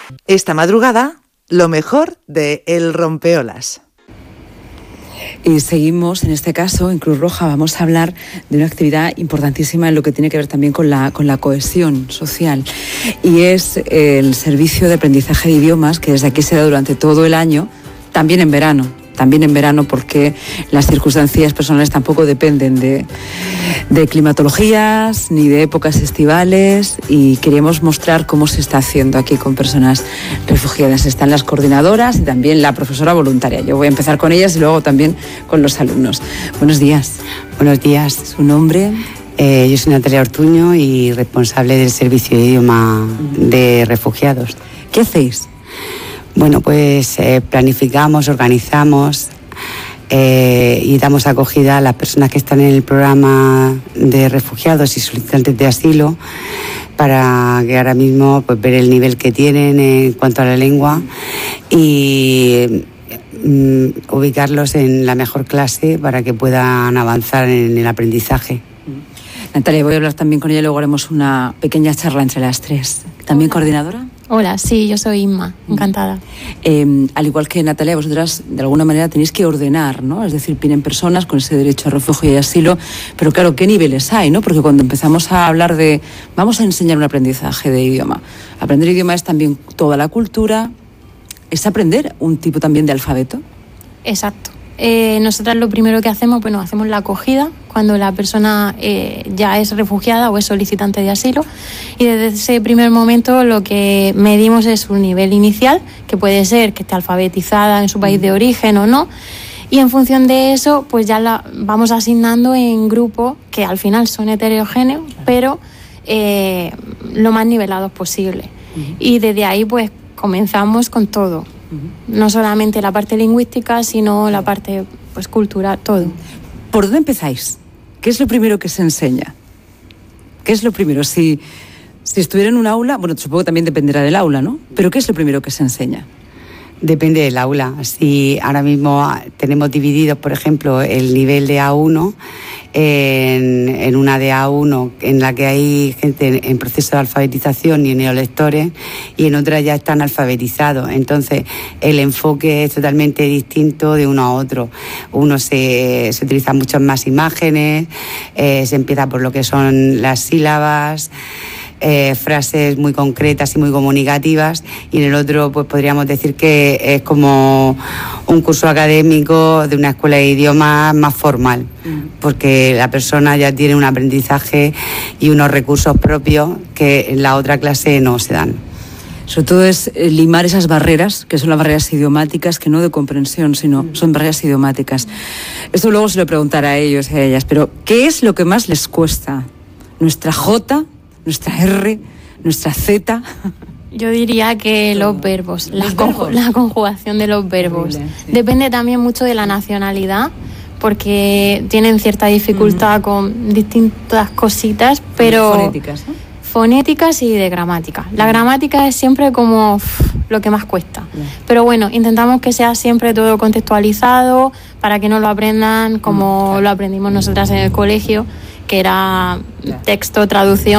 Esta madrugada, lo mejor de El Rompeolas. Y seguimos, en este caso, en Cruz Roja, vamos a hablar de una actividad importantísima en lo que tiene que ver también con la cohesión social. Y es el servicio de aprendizaje de idiomas, que desde aquí se da durante todo el año, también en verano porque las circunstancias personales tampoco dependen de climatologías ni de épocas estivales, y queríamos mostrar cómo se está haciendo aquí con personas refugiadas. Están las coordinadoras y también la profesora voluntaria. Yo voy a empezar con ellas y luego también con los alumnos. Buenos días. Buenos días. ¿Su nombre? Yo soy Natalia Ortuño y responsable del servicio de idioma de refugiados. ¿Qué hacéis? Bueno, pues planificamos, organizamos y damos acogida a las personas que están en el programa de refugiados y solicitantes de asilo, para que ahora mismo pues ver el nivel que tienen en cuanto a la lengua y ubicarlos en la mejor clase para que puedan avanzar en el aprendizaje. Natalia, voy a hablar también con ella y luego haremos una pequeña charla entre las tres. ¿También coordinadora? Hola, sí, yo soy Inma, encantada. Al igual que Natalia, vosotras de alguna manera tenéis que ordenar, ¿no? Es decir, vienen personas con ese derecho a refugio y asilo, pero claro, ¿qué niveles hay, no? Porque cuando empezamos a hablar de vamos a enseñar un aprendizaje de idioma, aprender idioma es también toda la cultura, es aprender un tipo también de alfabeto. Exacto. Nosotras lo primero que hacemos, bueno, hacemos la acogida cuando la persona ya es refugiada o es solicitante de asilo, y desde ese primer momento lo que medimos es su nivel inicial, que puede ser que esté alfabetizada en su país de origen o no, y en función de eso pues ya la vamos asignando en grupos que al final son heterogéneos, pero lo más nivelados posible. Y desde ahí pues comenzamos con todo. No solamente la parte lingüística, sino la parte pues cultural, todo. ¿Por dónde empezáis? ¿Qué es lo primero que se enseña? ¿Qué es lo primero? Si estuviera en un aula, bueno, supongo que también dependerá del aula, ¿no? Pero ¿qué es lo primero que se enseña? Depende del aula. Si ahora mismo tenemos divididos, por ejemplo, el nivel de A1 en una de A1 en la que hay gente en proceso de alfabetización y neolectores, y en otra ya están alfabetizados. Entonces el enfoque es totalmente distinto de uno a otro. Uno se utilizan muchas más imágenes, se empieza por lo que son las sílabas, frases muy concretas y muy comunicativas, y en el otro pues podríamos decir que es como un curso académico de una escuela de idiomas más formal, porque la persona ya tiene un aprendizaje y unos recursos propios que en la otra clase no se dan. Sobre todo es limar esas barreras, que son las barreras idiomáticas, que no de comprensión, sino son barreras idiomáticas. Esto luego se lo preguntará a ellos y a ellas, pero ¿qué es lo que más les cuesta? ¿Nuestra J, nuestra R, nuestra Z? Yo diría que los verbos, la conjugación de los verbos. Sí. Depende también mucho de la nacionalidad, porque tienen cierta dificultad con distintas cositas, pero Fonéticas, ¿no? Fonéticas y de gramática. La gramática es siempre como lo que más cuesta. Pero bueno, intentamos que sea siempre todo contextualizado para que no lo aprendan como lo aprendimos nosotras en el colegio, que era texto, traducción.